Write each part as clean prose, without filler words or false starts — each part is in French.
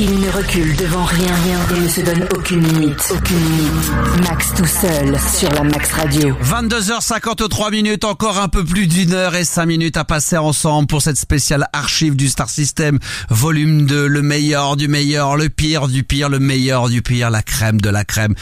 Il ne recule devant rien et ne se donne aucune limite. Max tout seul sur la Max Radio. 22h53, encore un peu plus d'1h05 à passer ensemble pour cette spéciale archive du Star System, volume 2, le meilleur du meilleur, le pire du pire, le meilleur du pire, la crème de la crème.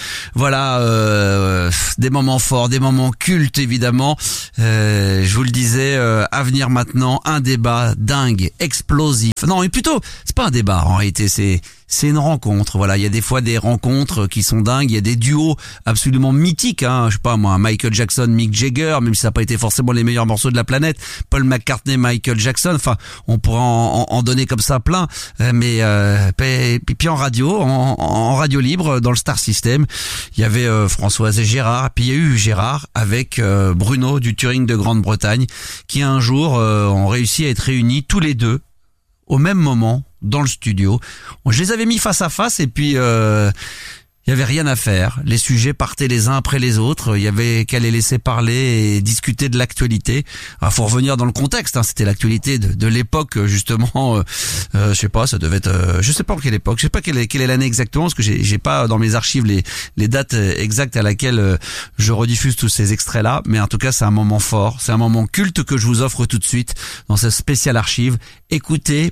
Voilà, des moments forts, des moments cultes évidemment. Je vous le disais, à venir maintenant, un débat dingue, explosif. Non, mais plutôt, c'est pas un débat en réalité, c'est une rencontre. Voilà, il y a des fois des rencontres qui sont dingues, il y a des duos absolument mythiques, je sais pas moi, Michael Jackson, Mick Jagger, même si ça n'a pas été forcément les meilleurs morceaux de la planète, Paul McCartney, Michael Jackson, enfin, on pourrait en donner comme ça plein, mais puis en radio, en radio libre, dans le Star System, il y avait Françoise et Gérard, puis il y a eu Gérard avec Bruno du Turing de Grande-Bretagne, qui un jour ont réussi à être réunis tous les deux au même moment dans le studio. Je les avais mis face à face et puis il y avait rien à faire. Les sujets partaient les uns après les autres. Il y avait qu'à les laisser parler et discuter de l'actualité. Alors, faut revenir dans le contexte. C'était l'actualité de l'époque justement. Je sais pas, ça devait être. Je sais pas en quelle époque. Je sais pas quelle est l'année exactement parce que j'ai pas dans mes archives les dates exactes à laquelle je rediffuse tous ces extraits là. Mais en tout cas, c'est un moment fort. C'est un moment culte que je vous offre tout de suite dans cette spéciale archive. Écoutez,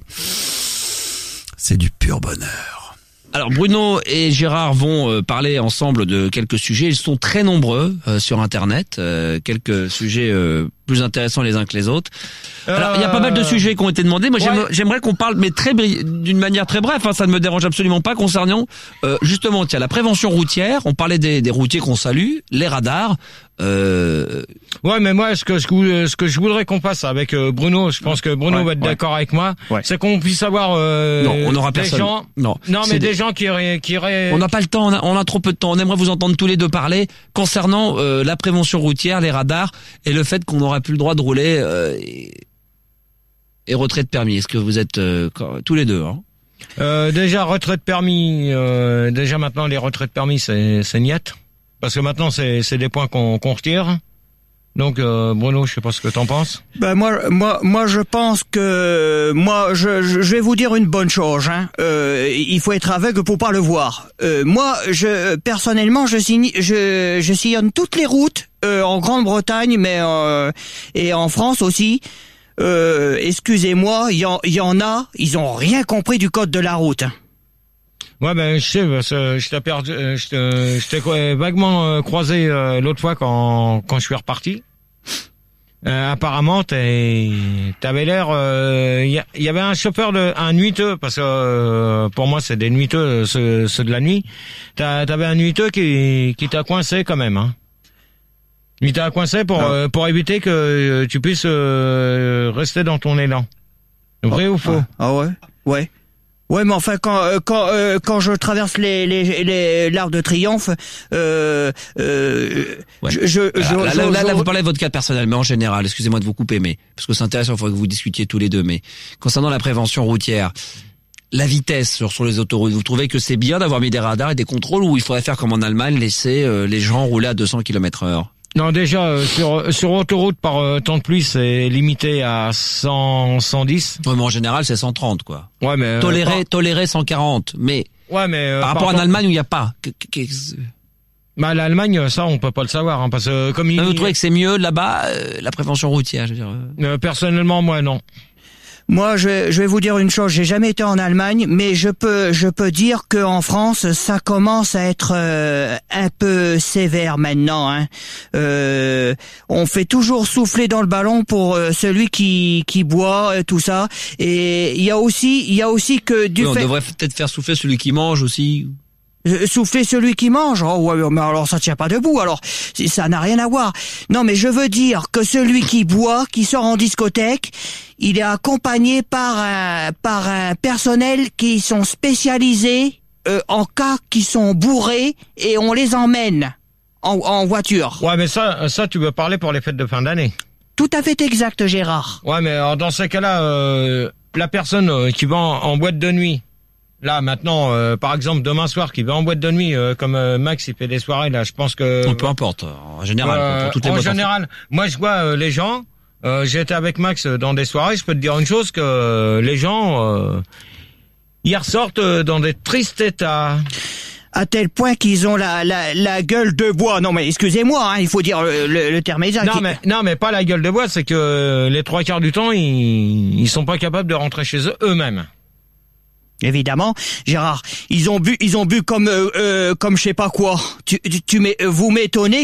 c'est du pur bonheur. Alors Bruno et Gérard vont parler ensemble de quelques sujets. Ils sont très nombreux sur Internet, quelques sujets plus intéressants les uns que les autres. Alors il y a pas mal de sujets qui ont été demandés. Moi j'aimerais qu'on parle, mais d'une manière très brève. Ça ne me dérange absolument pas concernant justement la prévention routière. On parlait des routiers qu'on salue, les radars. Ouais, mais moi ce que je voudrais qu'on fasse avec Bruno, je pense que Bruno va être d'accord avec moi, c'est qu'on puisse avoir non, on n'aura personne. Gens, non, mais des gens qui iraient. On n'a pas le temps, on a trop peu de temps. On aimerait vous entendre tous les deux parler concernant la prévention routière, les radars et le fait qu'on n'aura plus le droit de rouler et retrait de permis. Est-ce que vous êtes tous les deux Déjà retrait de permis. Déjà maintenant les retraits de permis c'est niette. Parce que maintenant c'est des points qu'on retire. Donc Bruno, je sais pas ce que t'en penses. Ben moi je pense que je vais vous dire une bonne chose. Il faut être aveugle pour pas le voir. Moi personnellement je sillonne toutes les routes en Grande-Bretagne, mais et en France aussi. Excusez-moi, il y en a, ils ont rien compris du code de la route. Ouais, ben je sais, parce que je t'ai vaguement croisé l'autre fois quand je suis reparti. Apparemment, t'avais l'air. Il y avait un chauffeur un nuiteux, parce que pour moi c'est des nuiteux, ceux de la nuit. T'avais un nuiteux qui t'a coincé quand même. Il t'a coincé pour éviter que tu puisses rester dans ton élan. Vrai ou faux? Ah ouais. Ouais. Ouais, mais enfin quand je traverse l'Arc de Triomphe, là vous parlez de votre cas personnel, mais en général, excusez-moi de vous couper, mais parce que c'est intéressant, il faudrait que vous discutiez tous les deux, mais concernant la prévention routière, la vitesse sur les autoroutes, vous trouvez que c'est bien d'avoir mis des radars et des contrôles, ou il faudrait faire comme en Allemagne, laisser les gens rouler à 200 km/h? Non, déjà sur autoroute par temps de pluie, c'est limité à 110. Ouais, mais en général, c'est 130 quoi. Ouais, mais toléré 140, mais ouais, mais par rapport à l'Allemagne où il y a pas. Bah l'Allemagne, ça on peut pas le savoir, parce que comme vous trouvez que c'est mieux là-bas la prévention routière, je veux dire. Personnellement, moi non. Moi, je vais vous dire une chose. J'ai jamais été en Allemagne, mais je peux dire que en France, ça commence à être un peu sévère maintenant. On fait toujours souffler dans le ballon pour celui qui boit, tout ça. Et il y a aussi que on devrait peut-être faire souffler celui qui mange aussi. Souffler celui qui mange. Oh ouais, mais alors ça tient pas debout. Alors ça n'a rien à voir. Non, mais je veux dire que celui qui boit, qui sort en discothèque, il est accompagné par un personnel qui sont spécialisés en cas qui sont bourrés et on les emmène en voiture. Ouais, mais ça tu veux parler pour les fêtes de fin d'année. Tout à fait exact, Gérard. Ouais, mais alors, dans ces cas-là, la personne qui va en boîte de nuit. Là maintenant, par exemple demain soir, qui va en boîte de nuit, comme Max il fait des soirées là, je pense que peu importe. En général, pour toutes les en général, moi je vois les gens. J'ai été avec Max dans des soirées. Je peux te dire une chose, que les gens ils ressortent dans des tristes états. À tel point qu'ils ont la gueule de bois. Non mais excusez-moi, hein, il faut dire le terme exact. Non mais pas la gueule de bois, c'est que les 3/4 du temps, ils sont pas capables de rentrer chez eux-mêmes. Évidemment, Gérard, ils ont bu comme je sais pas quoi. Vous m'étonnez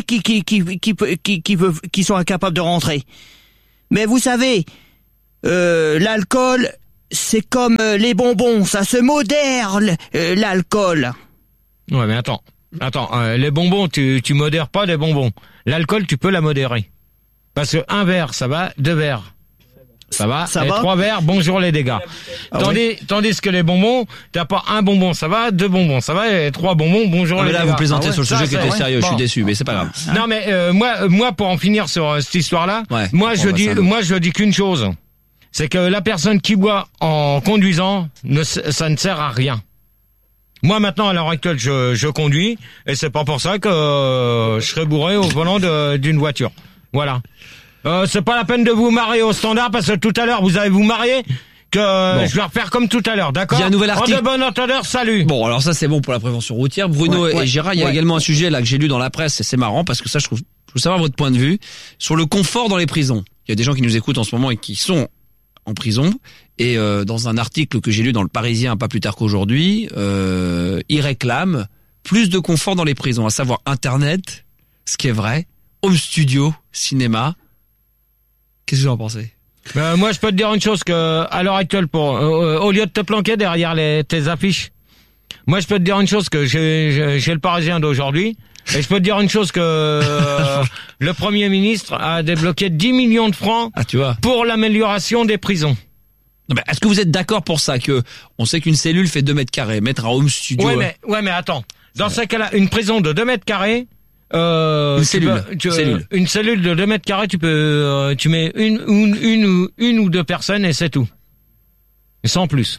qui sont incapables de rentrer. Mais vous savez, l'alcool, c'est comme les bonbons, ça se modère l'alcool. Ouais, mais attends, les bonbons, tu modères pas les bonbons. L'alcool, tu peux la modérer. Parce que 1 verre, ça va, 2 verres. Ça va, et 3 verres, bonjour les dégâts. Tandis que les bonbons, t'as pas 1 bonbon, ça va, 2 bonbons, ça va, et 3 bonbons, bonjour les dégâts. Là, vous plaisantez sur le sujet qui était sérieux, je suis déçu, mais c'est pas grave. Non, mais moi, pour en finir sur cette histoire-là, je dis qu'une chose, c'est que la personne qui boit en conduisant, ça ne sert à rien. Moi, maintenant, à l'heure actuelle, je conduis, et c'est pas pour ça que je serai bourré au volant d'une voiture. Voilà. C'est pas la peine de vous marier au standard, parce que tout à l'heure, vous allez vous marier, je vais refaire comme tout à l'heure, d'accord? Il y a un nouvel article. En de bon entendeur, salut. Bon, alors ça, c'est bon pour la prévention routière. Bruno et Gérard, il y a également un sujet là que j'ai lu dans la presse, et c'est marrant, parce que ça, je veux savoir votre point de vue, sur le confort dans les prisons. Il y a des gens qui nous écoutent en ce moment et qui sont en prison, et dans un article que j'ai lu dans le Parisien pas plus tard qu'aujourd'hui, ils réclament plus de confort dans les prisons, à savoir Internet, ce qui est vrai, home studio, cinéma. Qu'est-ce que vous en pensez? Moi, je peux te dire une chose, que à l'heure actuelle, au lieu de te planquer derrière tes affiches, moi, je peux te dire une chose, que j'ai le Parisien d'aujourd'hui, et je peux te dire une chose, que le Premier ministre a débloqué 10 millions de francs pour l'amélioration des prisons. Non, mais est-ce que vous êtes d'accord pour ça, que on sait qu'une cellule fait 2 mètres carrés, mettre un home studio... Ouais, mais attends. Dans ce cas-là, une prison de 2 mètres carrés, une cellule. Une cellule de 2 mètres carrés, tu mets une ou 2 personnes et c'est tout. Et sans plus.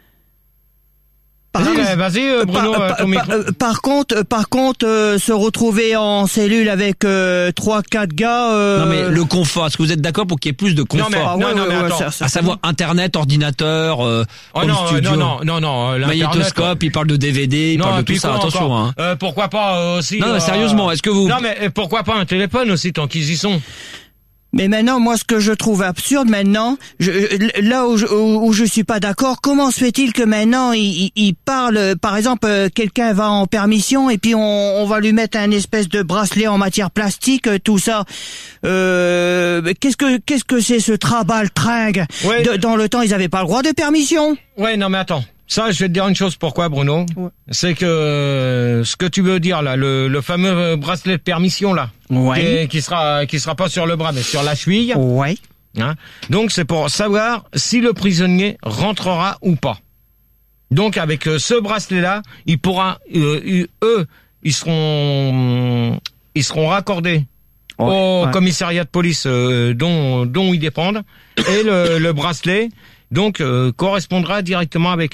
Vas-y, Bruno, ton micro. Par contre, se retrouver en cellule avec 3-4 gars... Non mais le confort, est-ce que vous êtes d'accord pour qu'il y ait plus de confort? Non, mais attends. À savoir Internet, ordinateur, home studio. Non. Magnétoscope, il parle de DVD, il parle de tout ça, attention. Hein. Pourquoi pas aussi... Non, sérieusement, est-ce que vous... Non, mais pourquoi pas un téléphone aussi, tant qu'ils y sont? Mais maintenant, moi, ce que je trouve absurde maintenant, là où je suis pas d'accord, comment se fait-il que maintenant il parle, par exemple, quelqu'un va en permission et puis on va lui mettre un espèce de bracelet en matière plastique, tout ça. Qu'est-ce que c'est ce trabal-tringue? Dans le temps, ils avaient pas le droit de permission. Ouais, non mais attends. Ça, je vais te dire une chose, pourquoi, Bruno? Ouais. C'est que ce que tu veux dire là, le fameux bracelet de permission là, qui sera pas sur le bras mais sur la cheville. Ouais. Hein? Donc c'est pour savoir si le prisonnier rentrera ou pas. Donc avec ce bracelet là, il pourra, ils seront raccordés au commissariat de police dont ils dépendent, et le bracelet donc correspondra directement avec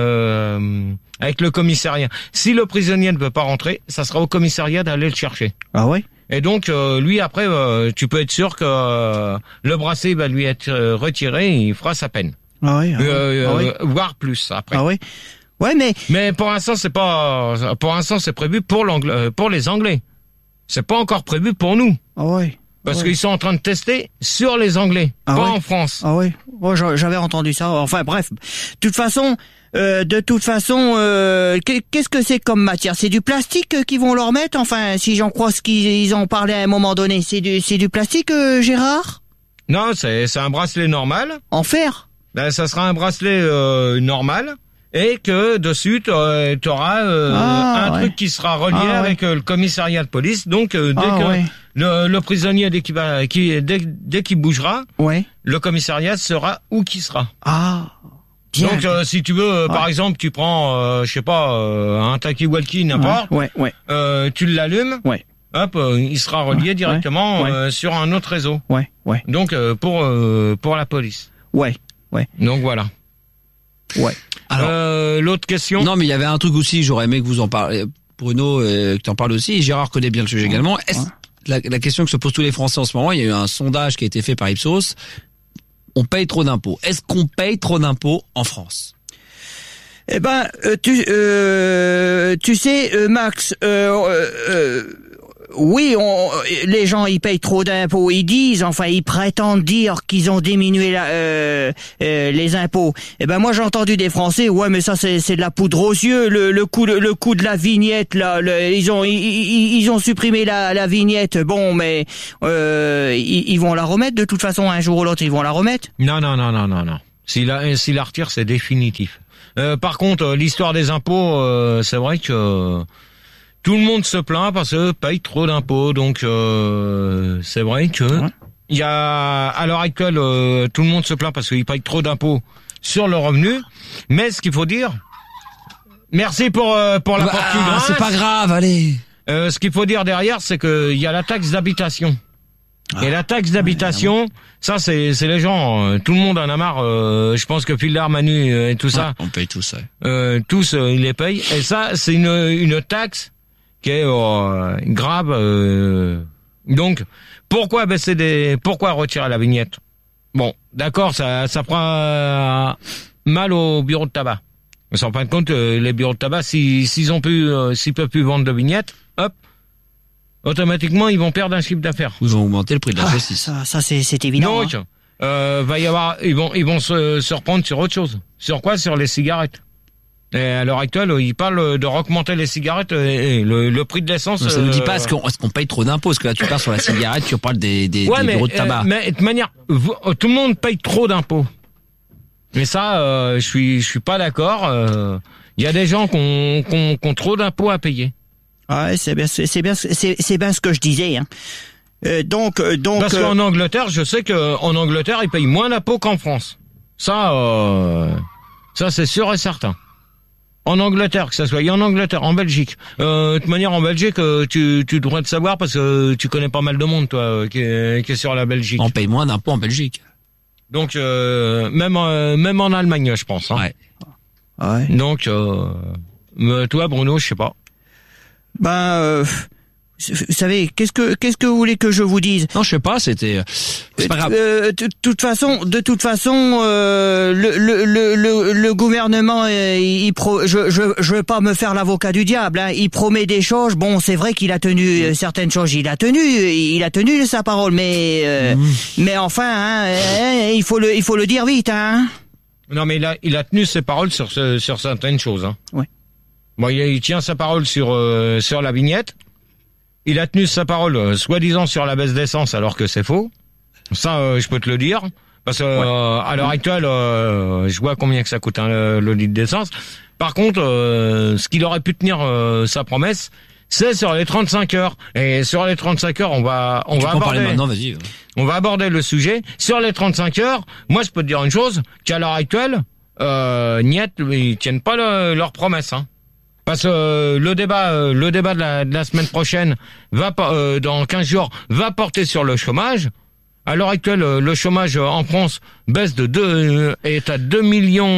le commissariat. Si le prisonnier ne peut pas rentrer, ça sera au commissariat d'aller le chercher. Ah ouais. Et donc lui après, tu peux être sûr que le bracelet va lui être retiré, et il fera sa peine. Ah oui. Voire plus après. Ah oui. Ouais, mais pour l'instant c'est prévu pour les Anglais. C'est pas encore prévu pour nous. Ah ouais. Parce qu'ils sont en train de tester sur les Anglais, pas en France. Ah oui. Ouais, j'avais entendu ça. Enfin bref. De toute façon, qu'est-ce que c'est comme matière? C'est du plastique qu'ils vont leur mettre? Enfin, si j'en crois ce qu'ils ont parlé à un moment donné, c'est du plastique, Gérard? Non, c'est un bracelet normal. En fer? Ben, ça sera un bracelet normal. Et que dessus t'auras un truc qui sera relié avec le commissariat de police. Donc le prisonnier dès qu'il bougera, le commissariat sera où qu'il sera. Ah. Bien. Donc si tu veux, par exemple, tu prends je sais pas un talkie-walkie n'importe, tu l'allumes. Hop, il sera relié directement sur un autre réseau. Donc pour la police. Donc voilà. Alors, l'autre question. Non, mais il y avait un truc aussi, j'aurais aimé que vous en parliez, Bruno, que tu en parles aussi, et Gérard connaît bien le sujet également. La question que se posent tous les Français en ce moment, il y a eu un sondage qui a été fait par Ipsos, on paye trop d'impôts. Est-ce qu'on paye trop d'impôts en France? Eh ben, tu sais, Max, oui, les gens ils payent trop d'impôts. Ils disent, enfin, ils prétendent dire qu'ils ont diminué les impôts. Eh ben moi j'ai entendu des Français, ouais, mais ça c'est de la poudre aux yeux. Le coût de la vignette là, ils ont supprimé la vignette. Bon, mais ils vont la remettre de toute façon un jour ou l'autre. Ils vont la remettre. Non. S'il la retire, c'est définitif. Par contre, l'histoire des impôts, c'est vrai que tout le monde se plaint parce que paye trop d'impôts. Donc, c'est vrai que il y a, à l'heure actuelle, tout le monde se plaint parce qu'il paye trop d'impôts sur le revenu. Mais ce qu'il faut dire, merci pour la portugale. C'est pas grave, allez. Ce qu'il faut dire derrière, c'est que il y a la taxe d'habitation. Et la taxe d'habitation, ça c'est les gens, tout le monde en a marre. Je pense que Phildar, Manu et tout ça, on paye tout ça. Tous ils les payent. Et ça c'est une taxe qui est grave. Donc pourquoi pourquoi retirer la vignette? Bon, d'accord, ça prend mal au bureau de tabac. Mais en fin de compte, les bureaux de tabac, s'ils peuvent plus vendre de vignettes, hop, automatiquement ils vont perdre un chiffre d'affaires. Ils vont augmenter le prix de la saucisse. Ça c'est évident. Donc, va y avoir, ils vont se reprendre sur autre chose. Sur quoi? Sur les cigarettes. Et à l'heure actuelle, ils parlent de augmenter les cigarettes et le prix de l'essence. Ça ne dit pas est-ce qu'on paye trop d'impôts, parce que là tu parles sur la cigarette, tu parles des bureaux de tabac. Mais de manière, tout le monde paye trop d'impôts. Mais ça, je suis pas d'accord. Il y a des gens qui ont trop d'impôts à payer. Ouais, c'est bien ce que je disais. Hein. Donc. Parce qu'en Angleterre, je sais qu'en Angleterre, ils payent moins d'impôts qu'en France. Ça c'est sûr et certain. En Angleterre, que ça soit en Angleterre, en Belgique. De toute manière, en Belgique, tu devrais le savoir parce que tu connais pas mal de monde, toi, qui est sur la Belgique. On paye moins d'impôts en Belgique. Donc même en Allemagne, je pense. Hein. Ouais. Donc toi, Bruno, je sais pas. Vous savez, qu'est-ce que vous voulez que je vous dise? Non, je sais pas, c'est pas grave. De toute façon, le gouvernement, je veux pas me faire l'avocat du diable, hein. Il promet des choses. Bon, c'est vrai qu'il a tenu certaines choses. Il a tenu sa parole, mais enfin, hein, il faut le dire vite, hein. Non, mais il a tenu ses paroles sur certaines choses, hein. Ouais. Bon, il tient sa parole sur la vignette. Il a tenu sa parole, soi-disant, sur la baisse d'essence, alors que c'est faux. Ça, je peux te le dire. Parce que à l'heure actuelle, je vois combien que ça coûte le litre d'essence. Par contre, ce qu'il aurait pu tenir sa promesse, c'est sur les 35 heures. Et sur les 35 heures, on va aborder. Maintenant, vas-y. On va aborder le sujet. Sur les 35 heures, moi, je peux te dire une chose, qu'à l'heure actuelle, niet, ils tiennent pas leur promesse, hein. Parce que le débat de la semaine prochaine dans 15 jours va porter sur le chômage. À l'heure actuelle, le chômage en France baisse est à 2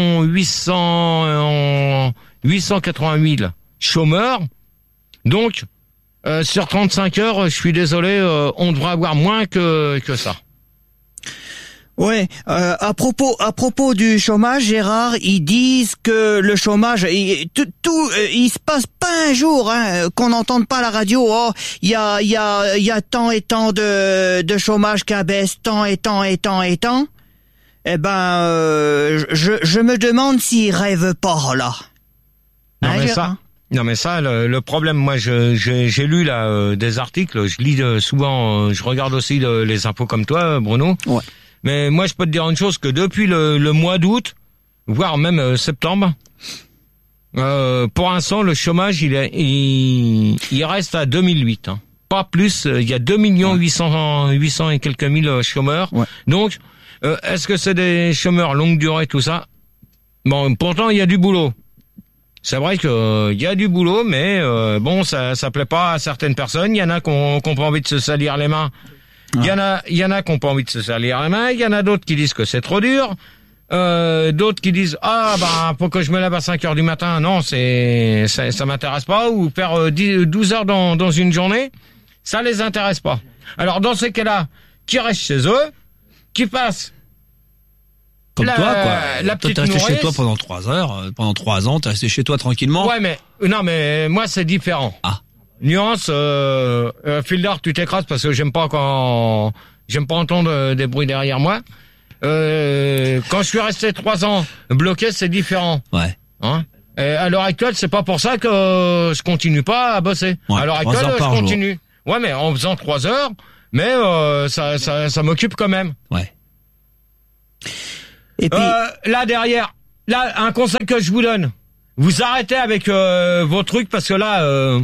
880 000 chômeurs. Donc, sur 35 heures, je suis désolé, on devrait avoir moins que ça. Ouais, à propos du chômage, Gérard, ils disent que le chômage, il se passe pas un jour, hein, qu'on n'entende pas la radio. Oh, il y a tant et tant de chômage qui abaisse, tant et tant. Eh ben, je me demande s'ils rêvent pas là. Non, mais ça, le problème, moi, j'ai lu là des articles, je lis souvent, je regarde aussi les infos comme toi, Bruno. Ouais. Mais moi, je peux te dire une chose, que depuis le mois d'août, voire même septembre, pour l'instant, le chômage, il reste à 2008. Hein. Pas plus, il y a 2 800 et quelques mille chômeurs. Ouais. Donc, est-ce que c'est des chômeurs longue durée, tout ça? Bon, pourtant, il y a du boulot. C'est vrai que il y a du boulot, mais bon, ça plaît pas à certaines personnes. Il y en a qui ont pas envie de se salir les mains. Il y en a qui ont pas envie de se salir les mains. Il y en a d'autres qui disent que c'est trop dur. D'autres qui disent faut que je me lève à 5 heures du matin. Non, ça m'intéresse pas. Ou faire 12 heures dans une journée, ça les intéresse pas. Alors dans ces cas-là, qui restent chez eux, qui fassent Comme toi, quoi. La Toi, petite t'es resté chez nourrice. toi pendant 3 heures, pendant 3 ans, t'es resté chez toi tranquillement. Ouais, mais moi c'est différent. Ah. Nuance, Fildar, tu t'écrases parce que j'aime pas entendre des bruits derrière moi. Quand je suis resté 3 ans bloqué, c'est différent. Ouais. Hein? Et à l'heure actuelle, c'est pas pour ça que je continue pas à bosser. Ouais, à l'heure 3 actuelle, heures je par continue. Ouais, mais en faisant 3 heures, mais ça m'occupe quand même. Ouais. Et puis, Là derrière, un conseil que je vous donne. Vous arrêtez avec vos trucs parce que là,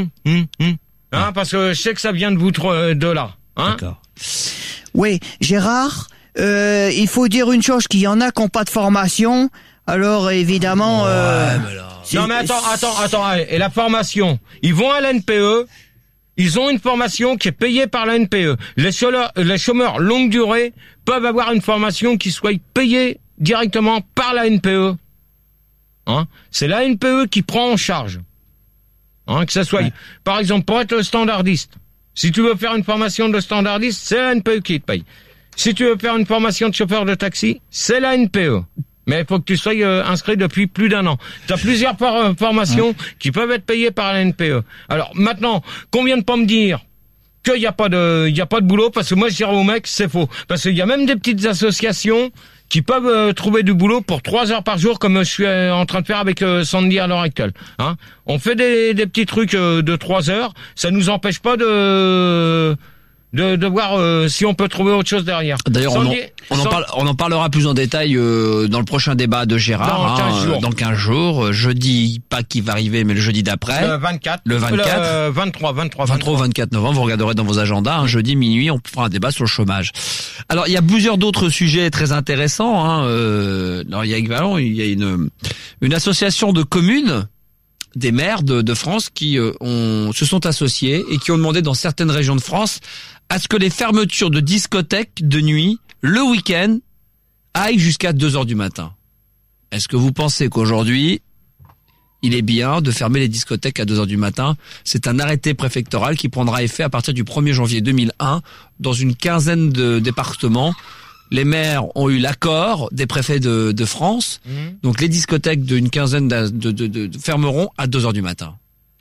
hein, parce que je sais que ça vient de vous de là. Hein. D'accord. oui, Gérard, il faut dire une chose, qu'il y en a qui n'ont pas de formation. Alors, évidemment... Non mais attends. Et la formation, ils vont à l'NPE, ils ont une formation qui est payée par la NPE. Les chômeurs longue durée peuvent avoir une formation qui soit payée directement par la NPE. Hein? C'est la NPE qui prend en charge. Hein, que ça soit, par exemple, pour être standardiste. Si tu veux faire une formation de standardiste, c'est la NPE qui te paye. Si tu veux faire une formation de chauffeur de taxi, c'est la NPE. Mais il faut que tu sois inscrit depuis plus d'1 an. Tu as plusieurs formations qui peuvent être payées par la NPE. Alors maintenant, qu'on vienne pas me dire qu'il y a pas de boulot, parce que moi je dirais aux mecs, c'est faux. Parce qu'il y a même des petites associations qui peuvent trouver du boulot pour 3 heures par jour, comme je suis en train de faire avec Sandy à l'heure actuelle. Hein, on fait des petits trucs de 3 heures, ça nous empêche pas de voir si on peut trouver autre chose derrière. D'ailleurs, on en parlera plus en détail dans le prochain débat de Gérard. Dans 15 jours. Jeudi, pas qui va arriver, mais le jeudi d'après. Le 24. Le 24. 23-24 novembre, vous regarderez dans vos agendas. Jeudi minuit, on fera un débat sur le chômage. Alors, il y a plusieurs d'autres sujets très intéressants. Alors, il y a une association de communes, des maires de France qui se sont associés et qui ont demandé dans certaines régions de France à ce que les fermetures de discothèques de nuit, le week-end, aillent jusqu'à 2h du matin. Est-ce que vous pensez qu'aujourd'hui, il est bien de fermer les discothèques à 2h du matin? C'est un arrêté préfectoral qui prendra effet à partir du 1er janvier 2001 dans une quinzaine de départements. Les maires ont eu l'accord des préfets de France. Donc les discothèques d'une quinzaine de fermeront à 2h du matin.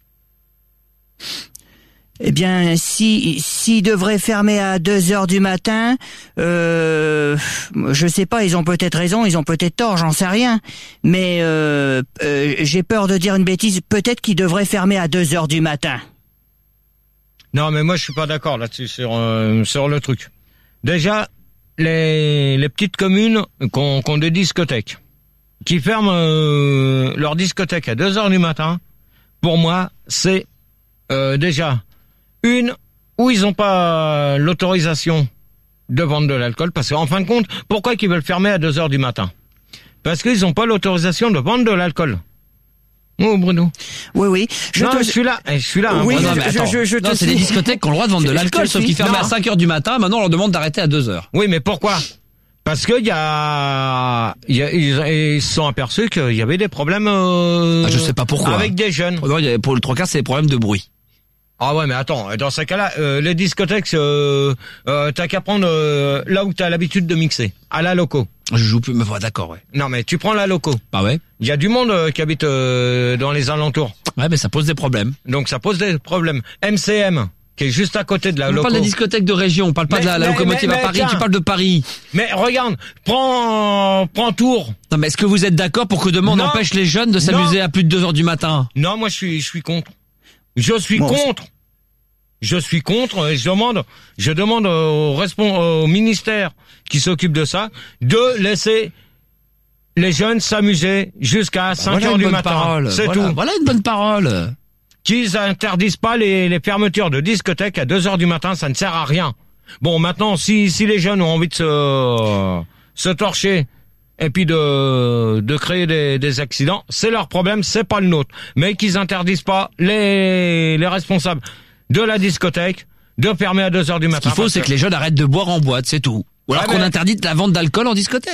Eh bien, s'ils devraient fermer à 2h du matin, je sais pas, ils ont peut-être raison, ils ont peut-être tort, j'en sais rien. Mais j'ai peur de dire une bêtise, peut-être qu'ils devraient fermer à 2h du matin. Non, mais moi je suis pas d'accord là-dessus sur le truc. Déjà, les petites communes qui ont des discothèques, qui ferment leur discothèque à 2h du matin, pour moi, c'est déjà une où ils n'ont pas l'autorisation de vendre de l'alcool, parce qu'en fin de compte, pourquoi qu'ils veulent fermer à 2h du matin? Parce qu'ils n'ont pas l'autorisation de vendre de l'alcool. Oh Bruno. Oui. Je suis là. Oui, non, mais attends. Non, c'est les discothèques qui ont le droit de vendre de l'alcool, sauf qu'ils ferment à 5h du matin. Maintenant, on leur demande d'arrêter à 2h. Oui, mais pourquoi? Parce que ils se sont aperçus qu'il y avait des problèmes. Je sais pas pourquoi. Avec des jeunes. Non, pour le 3/4, c'est des problèmes de bruit. Ah ouais, mais attends, dans ce cas-là, les discothèques, t'as qu'à prendre là où t'as l'habitude de mixer, à la loco. Je joue plus, mais voilà, d'accord, ouais. Non, mais tu prends la loco. Ah ouais. Il y a du monde qui habite dans les alentours. Ouais, mais ça pose des problèmes. Donc ça pose des problèmes. MCM, qui est juste à côté de la loco. On parle des discothèques de région, on parle pas de la locomotive à Paris, tiens. tu parles de Paris. Mais regarde, prends Tours. Non, mais est-ce que vous êtes d'accord pour que demain on empêche les jeunes de s'amuser à plus de 2h du matin? Non, moi je suis contre. Je suis contre. Je suis contre et je demande au ministère qui s'occupe de ça de laisser les jeunes s'amuser jusqu'à 5h du matin. Parole. C'est tout. Voilà une bonne parole. Qu'ils interdisent pas les fermetures de discothèques à 2h du matin, ça ne sert à rien. Bon, maintenant, si les jeunes ont envie de se torcher et puis de créer des accidents, c'est leur problème, c'est pas le nôtre. Mais qu'ils interdisent pas les responsables de la discothèque de fermer à 2h du matin. Ce qu'il faut, c'est que les jeunes arrêtent de boire en boîte, c'est tout. Ou alors qu'on interdit la vente d'alcool en discothèque.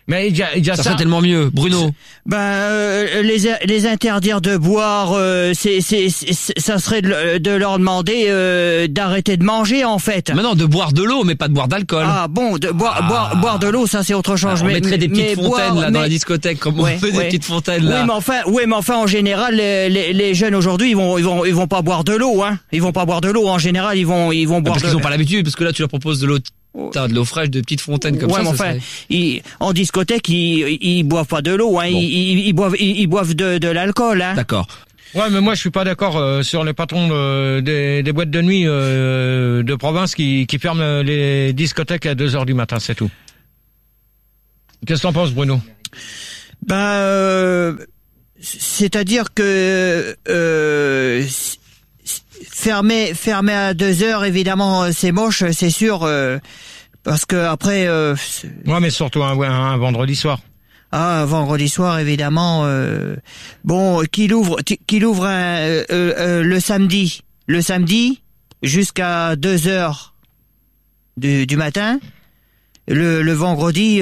Mais il y a Ça serait tellement mieux. Bruno. Les interdire de boire, ça serait de leur demander d'arrêter de manger en fait. Mais non, de boire de l'eau, mais pas de boire d'alcool. Ah bon, boire de l'eau, ça c'est autre chose. On mettrait des petites fontaines dans la discothèque, comme on fait des petites fontaines là. Oui, mais enfin en général, les jeunes aujourd'hui, ils vont pas boire de l'eau, hein. Ils vont pas boire de l'eau. En général, ils vont boire. Parce qu'ils ont pas l'habitude, parce que là tu leur proposes de l'eau. T'as de l'eau fraîche, de petites fontaines comme ça. Mais enfin, en discothèque, ils boivent pas de l'eau, hein. Bon. Ils boivent de l'alcool, hein. D'accord. Ouais, mais moi je suis pas d'accord sur les patrons des boîtes de nuit de province qui ferment les discothèques à 2h du matin, c'est tout. Qu'est-ce que t'en penses, Bruno? C'est-à-dire que fermer à 2h, évidemment, c'est moche, c'est sûr, parce que après. Ouais, mais surtout un vendredi soir. Ah, vendredi soir, évidemment. Qu'il ouvre le samedi jusqu'à 2h du matin. Le vendredi,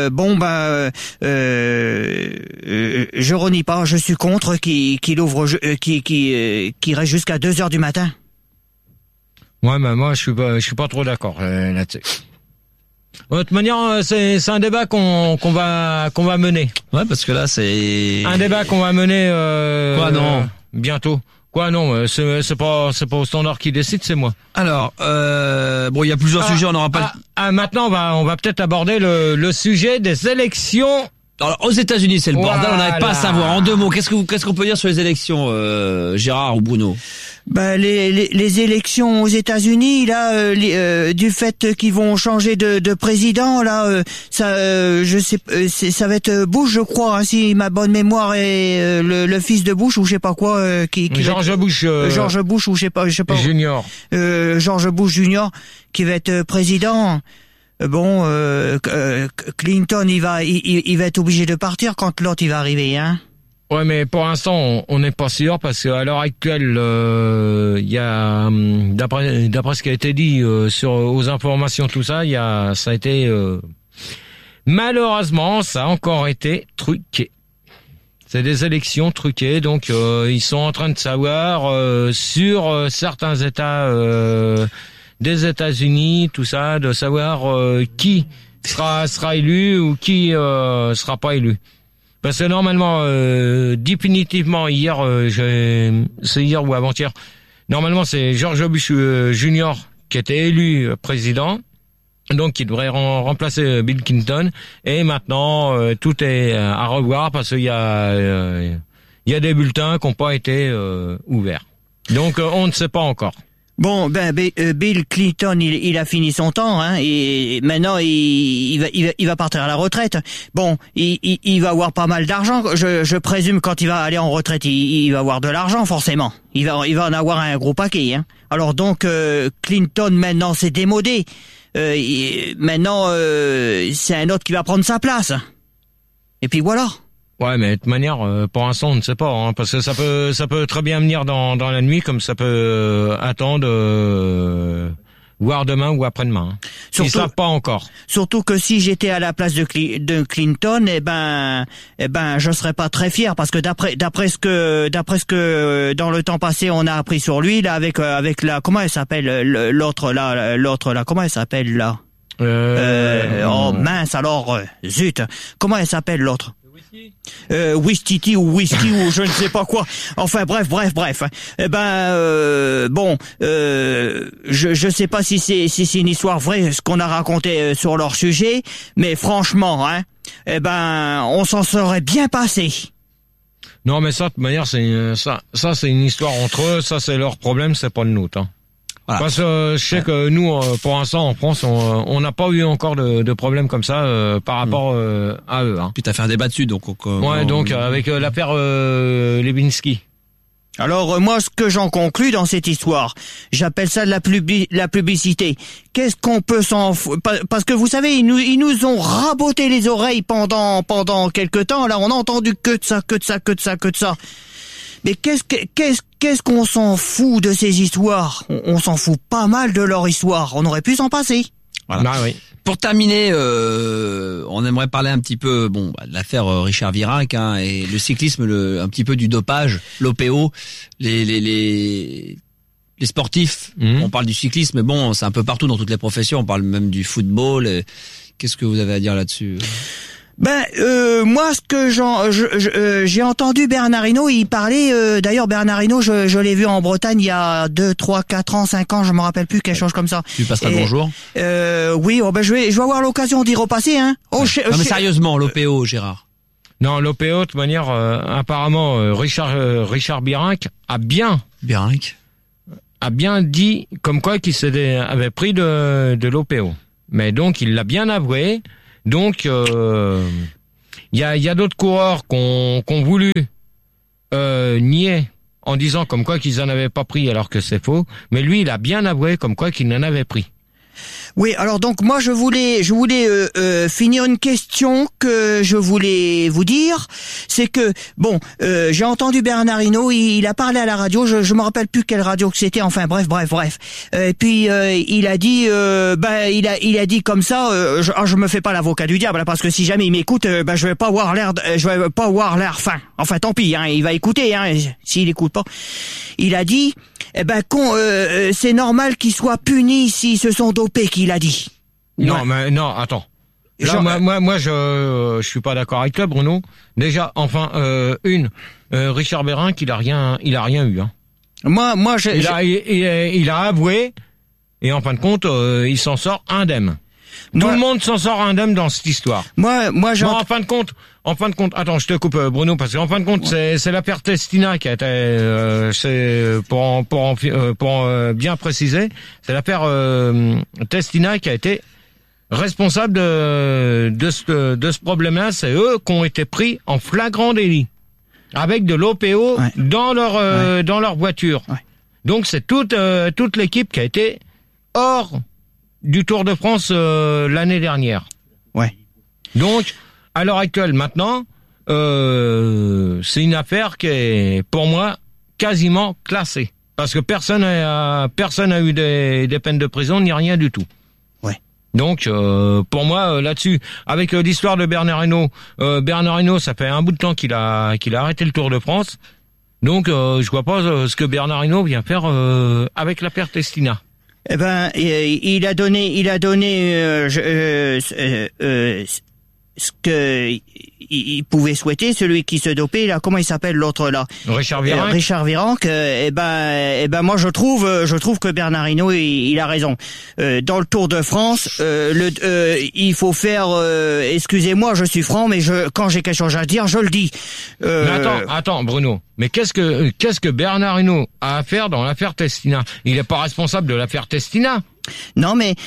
je renie pas, je suis contre qu'il ouvre, qui reste jusqu'à 2h du matin. Ouais, mais moi je suis pas trop d'accord là-dessus. De toute manière, c'est un débat qu'on va mener. Ouais, parce que là c'est un débat qu'on va mener. Quoi non bientôt. Quoi non, c'est pas au standard qui décide, c'est moi. Alors, il y a plusieurs sujets, on n'aura pas. Maintenant, on va peut-être aborder le sujet des élections. Alors, aux États-Unis, c'est le bordel, on n'arrive pas à savoir. En 2 mots, qu'est-ce qu'on peut dire sur les élections, Gérard ou Bruno? Les élections aux États-Unis là, du fait qu'ils vont changer de président là, ça va être Bush, je crois, hein, si ma bonne mémoire est le fils de Bush ou je sais pas quoi, George Bush ou je sais pas Junior. George Bush Junior qui va être président. Clinton il va être obligé de partir quand l'autre il va arriver, hein. Ouais, mais pour l'instant, on n'est pas sûr parce qu'à l'heure actuelle, il y a d'après ce qui a été dit aux informations, tout ça, ça a été malheureusement, ça a encore été truqué. C'est des élections truquées, donc ils sont en train de savoir sur certains États des États-Unis, tout ça, de savoir qui sera élu ou qui sera pas élu. Parce que normalement, définitivement c'est hier ou avant-hier, normalement c'est George Bush Junior qui était élu président, donc qui devrait remplacer Bill Clinton. Et maintenant, tout est à revoir parce qu'il y a des bulletins qui n'ont pas été ouverts. Donc on ne sait pas encore. Bon, Bill Clinton, il a fini son temps, hein, et maintenant il va partir à la retraite. Bon, il va avoir pas mal d'argent. Je présume quand il va aller en retraite, il va avoir de l'argent forcément. Il va en avoir un gros paquet, hein. Alors donc Clinton maintenant c'est démodé. Maintenant c'est un autre qui va prendre sa place. Et puis voilà. Ouais, mais de toute manière, pour l'instant, on ne sait pas, hein, parce que ça peut très bien venir dans la nuit, comme ça peut attendre, voire demain ou après-demain. Hein. Ils savent pas encore. Surtout que si j'étais à la place de Clinton, je serais pas très fier, parce que d'après ce que dans le temps passé on a appris sur lui, là, avec la, comment elle s'appelle, l'autre là, comment elle s'appelle là? Oh mince alors, zut, comment elle s'appelle l'autre? Wistiti ou whisky ou je ne sais pas quoi. Enfin bref. Je sais pas si c'est une histoire vraie ce qu'on a raconté sur leur sujet, mais franchement, hein, on s'en serait bien passé. Non, mais ça de toute manière c'est une histoire entre eux, ça c'est leur problème, c'est pas le nôtre, hein. Voilà. Parce que je sais que nous, pour l'instant, en France, on n'a pas eu encore de problème comme ça par rapport à eux. Hein. Puis t'as fait un débat dessus, donc. Donc avec l'affaire Lewinsky. Alors moi, ce que j'en conclus dans cette histoire, j'appelle ça de la publicité. Qu'est-ce qu'on peut s'en foutre? Parce que vous savez, ils nous ont raboté les oreilles pendant quelque temps. Là, on a entendu que de ça. Mais qu'est-ce qu'on s'en fout de ces histoires? On s'en fout pas mal de leur histoire. On aurait pu s'en passer. Voilà. Ah oui. Pour terminer, on aimerait parler un petit peu de l'affaire Richard Virenque et le cyclisme, un petit peu du dopage, l'OPO, les sportifs. On parle du cyclisme, mais bon, c'est un peu partout dans toutes les professions. On parle même du football. Qu'est-ce que vous avez à dire là-dessus? Moi, ce que j'ai entendu Bernard Hinault, il parlait, d'ailleurs Bernard Hinault, je l'ai vu en Bretagne il y a 2, 3, 4 ans, 5 ans, je me rappelle plus, quelque chose comme ça. Tu lui passeras le bonjour? Oui, je vais avoir l'occasion d'y repasser, hein. Non, mais sérieusement, l'OPO, Gérard. Non, l'OPO, de toute manière, apparemment, Richard Virenque a bien dit comme quoi qu'il avait pris de l'OPO. Mais donc, il l'a bien avoué. Donc, il y a d'autres coureurs qu'on voulu nier en disant comme quoi qu'ils en avaient pas pris alors que c'est faux. Mais lui, il a bien avoué comme quoi qu'il en avait pris. Oui, alors donc moi je voulais finir une question que je voulais vous dire, c'est que j'ai entendu Bernard Hinault, il a parlé à la radio, je me rappelle plus quelle radio que c'était, enfin bref. Et puis il a dit il a dit comme ça, je me fais pas l'avocat du diable parce que si jamais il m'écoute, je vais pas avoir l'air fin. Enfin tant pis, il va écouter s'il écoute pas. Il a dit c'est normal qu'ils soient punis s'ils se sont dopés, qu'il a dit. Non, mais non, attends. Là, moi, je suis pas d'accord avec toi, Bruno. Déjà, Richard Virenque, il a rien eu, hein. Il a avoué, et en fin de compte, il s'en sort indemne. Tout le monde s'en sort indemne dans cette histoire. En fin de compte, attends, je te coupe, Bruno, parce qu'en fin de compte, c'est l'affaire Testina qui a été, pour bien préciser, c'est l'affaire Testina qui a été responsable de ce problème-là. C'est eux qui ont été pris en flagrant délit avec de l'OPO dans leur voiture. Ouais. Donc c'est toute l'équipe qui a été hors du Tour de France l'année dernière. Ouais. Donc à l'heure actuelle, maintenant, c'est une affaire qui est, pour moi, quasiment classée. Parce que personne a eu des peines de prison, ni rien du tout. Ouais. Donc, pour moi, là-dessus, avec l'histoire de Bernard Hinault, ça fait un bout de temps qu'il a arrêté le Tour de France. Donc, je vois pas ce que Bernard Hinault vient faire avec l'affaire Testina. Il a donné ce que il pouvait souhaiter, celui qui se dopait là, comment il s'appelle l'autre là? Richard Virenque. Moi je trouve que Bernard Hinault il a raison. Dans le Tour de France, il faut faire excusez-moi, je suis franc, mais quand j'ai quelque chose à dire, je le dis. Mais attends Bruno, mais qu'est-ce que Bernard Hinault a à faire dans l'affaire Testina? Il est pas responsable de l'affaire Testina. Non, mais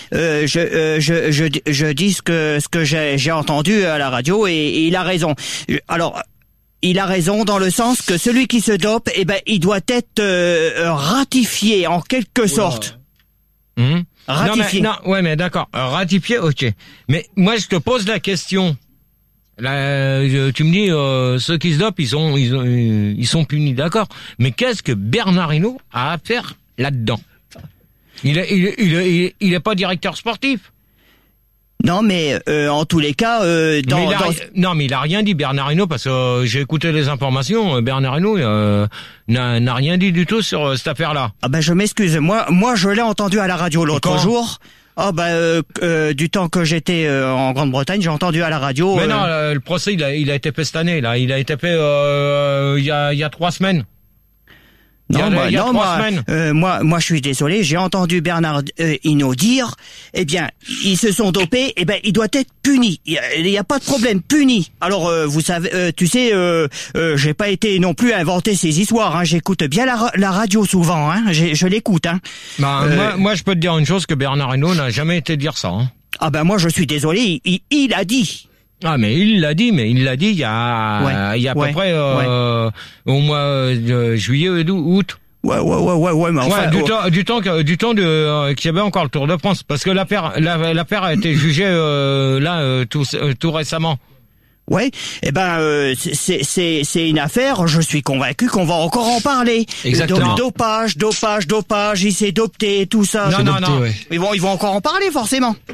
je dis ce que j'ai entendu à la radio et il a raison. Alors, il a raison dans le sens que celui qui se dope, il doit être ratifié en quelque sorte. Ratifié. Mais d'accord, ratifié, ok. Mais moi, je te pose la question. Là, tu me dis ceux qui se dopent, ils sont punis, d'accord. Mais qu'est-ce que Bernard Hinault a à faire là-dedans? Il est pas directeur sportif. Non, mais en tous les cas, non, mais il a rien dit, Bernard Hinault, parce que j'ai écouté les informations. Bernard Hinault n'a rien dit du tout sur cette affaire-là. Ah je m'excuse. Moi, je l'ai entendu à la radio l'autre jour. Du temps que j'étais en Grande-Bretagne, j'ai entendu à la radio. Mais non, le procès il a été fait cette année. Là, il a été fait il y a 3 semaines. Moi, je suis désolé, j'ai entendu Bernard Hinault dire, ils se sont dopés, il doit être puni. Il y a pas de problème, puni. Alors, vous savez, j'ai pas été non plus à inventer ces histoires, j'écoute bien la radio souvent, je l'écoute, moi, je peux te dire une chose, que Bernard Hinault n'a jamais été dire ça, moi, je suis désolé, il a dit. Ah, mais il l'a dit il y a à peu près au mois de juillet ou août. Mais enfin, du temps qu'il y avait encore le Tour de France, parce que l'affaire a été jugée tout récemment. Ouais, c'est une affaire, je suis convaincu qu'on va encore en parler. Exactement. Dopage, il s'est dopté, tout ça. Non. Ils vont encore en parler, forcément.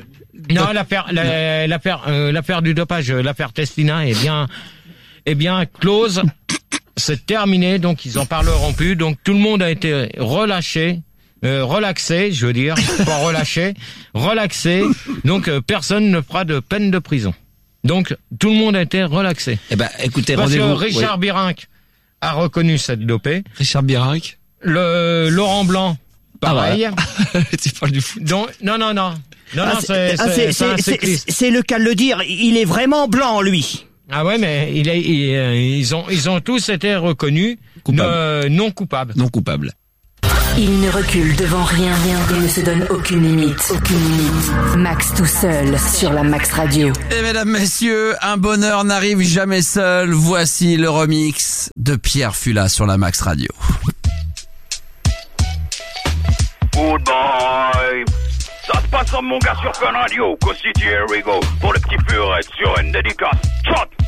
Non, l'affaire du dopage, l'affaire Testina est bien close. C'est terminé, donc ils en parleront plus. Donc tout le monde a été relaxé, je veux dire, pas relâché, relaxé. Donc personne ne fera de peine de prison. Donc tout le monde a été relaxé. Eh ben, écoutez, parce que rendez-vous. Richard Birinck a reconnu cette dopée. Richard Birinck. Laurent Blanc, pareil. Tu parles du foot. Donc non, c'est un cycliste. C'est le cas de le dire. Il est vraiment blanc, lui. Ah ouais, mais ils ont tous été reconnus non coupables. Non coupables. Il ne recule devant rien et ne se donne aucune limite. Max tout seul sur la Max Radio. Et mesdames, messieurs, un bonheur n'arrive jamais seul. Voici le remix de Pierre Fula sur la Max Radio. Goodbye. Ça se passe en mon gars sur Fun Radio. Go City, here we go. Pour le petit purette sur une dédicace. Shot.